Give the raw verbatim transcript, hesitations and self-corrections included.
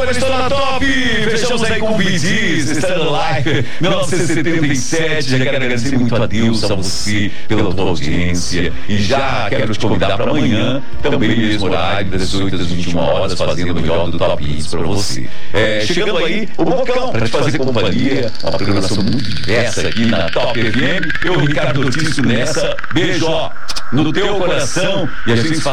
Agora estou na top. Fechamos aí com o Bee Gees, Stand Alive, mil novecentos e setenta e sete. Já quero agradecer muito a Deus, a você, pela tua audiência. E já quero te convidar para amanhã, também mesmo horário, das dezoito às vinte e uma horas, fazendo o melhor do Top Hits para você. É, chegando aí, o Bocão, para te fazer companhia. Uma programação muito diversa aqui na Top F M. Eu, Ricardo Ortiz, nessa. Beijo, ó, no teu coração. E a gente fala